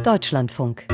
Deutschlandfunk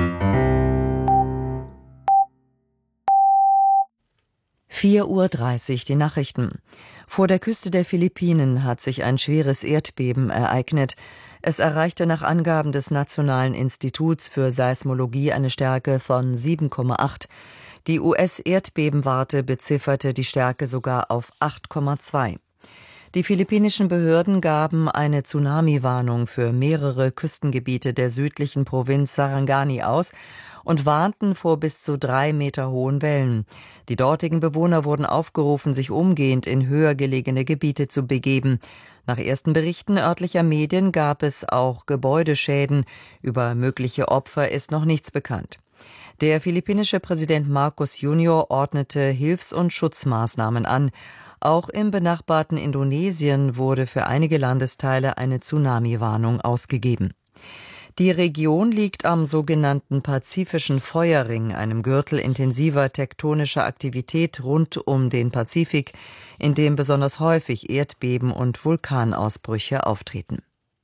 4:30 Uhr, die Nachrichten. Vor der Küste der Philippinen hat sich ein schweres Erdbeben ereignet. Es erreichte nach Angaben des Nationalen Instituts für Seismologie eine Stärke von 7,8. Die US-Erdbebenwarte bezifferte die Stärke sogar auf 8,2. Die philippinischen Behörden gaben eine Tsunami-Warnung für mehrere Küstengebiete der südlichen Provinz Sarangani aus und warnten vor bis zu 3 Meter hohen Wellen. Die dortigen Bewohner wurden aufgerufen, sich umgehend in höher gelegene Gebiete zu begeben. Nach ersten Berichten örtlicher Medien gab es auch Gebäudeschäden. Über mögliche Opfer ist noch nichts bekannt. Der philippinische Präsident Marcos Jr. ordnete Hilfs- und Schutzmaßnahmen an. Auch im benachbarten Indonesien wurde für einige Landesteile eine Tsunami-Warnung ausgegeben. Die Region liegt am sogenannten Pazifischen Feuerring, einem Gürtel intensiver tektonischer Aktivität rund um den Pazifik, in dem besonders häufig Erdbeben und Vulkanausbrüche auftreten.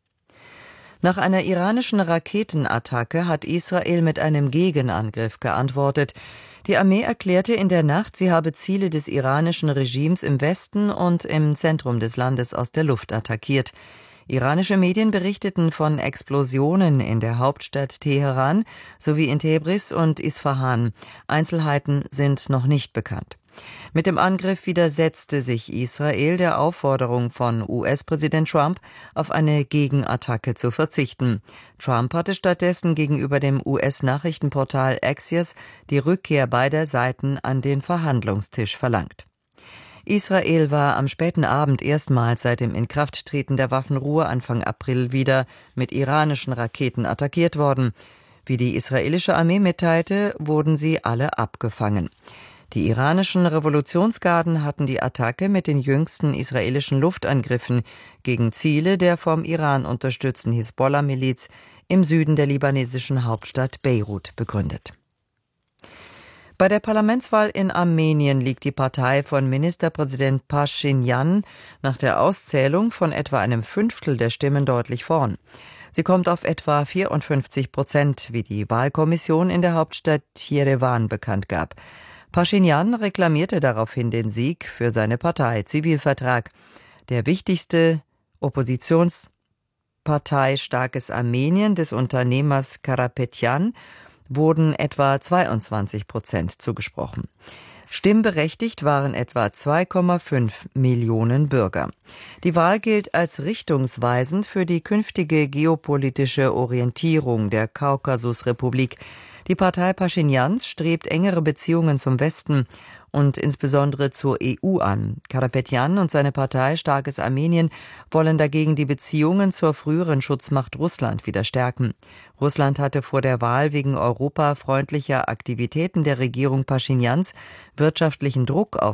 Nach einer iranischen Raketenattacke hat Israel mit einem Gegenangriff geantwortet. Die Armee erklärte in der Nacht, sie habe Ziele des iranischen Regimes im Westen und im Zentrum des Landes aus der Luft attackiert. Iranische Medien berichteten von Explosionen in der Hauptstadt Teheran sowie in Tebris und Isfahan. Einzelheiten sind noch nicht bekannt. Mit dem Angriff widersetzte sich Israel der Aufforderung von US-Präsident Trump, auf eine Gegenattacke zu verzichten. Trump hatte stattdessen gegenüber dem US-Nachrichtenportal Axios die Rückkehr beider Seiten an den Verhandlungstisch verlangt. Israel war am späten Abend erstmals seit dem Inkrafttreten der Waffenruhe Anfang April wieder mit iranischen Raketen attackiert worden. Wie die israelische Armee mitteilte, wurden sie alle abgefangen. Die iranischen Revolutionsgarden hatten die Attacke mit den jüngsten israelischen Luftangriffen gegen Ziele der vom Iran unterstützten Hisbollah-Miliz im Süden der libanesischen Hauptstadt Beirut begründet. Bei der Parlamentswahl in Armenien liegt die Partei von Ministerpräsident Paschinjan nach der Auszählung von etwa einem Fünftel der Stimmen deutlich vorn. Sie kommt auf etwa 54%, wie die Wahlkommission in der Hauptstadt Jerewan bekannt gab. Paschinjan reklamierte daraufhin den Sieg für seine Partei Zivilvertrag. Der wichtigste Oppositionspartei Starkes Armenien des Unternehmers Karapetyan wurden etwa 22% zugesprochen. Stimmberechtigt waren etwa 2,5 Millionen Bürger. Die Wahl gilt als richtungsweisend für die künftige geopolitische Orientierung der Kaukasusrepublik. Die Partei Paschinjans strebt engere Beziehungen zum Westen und insbesondere zur EU an. Karapetyan und seine Partei Starkes Armenien wollen dagegen die Beziehungen zur früheren Schutzmacht Russland wieder stärken. Russland hatte vor der Wahl wegen europafreundlicher Aktivitäten der Regierung Paschinjans wirtschaftlichen Druck auf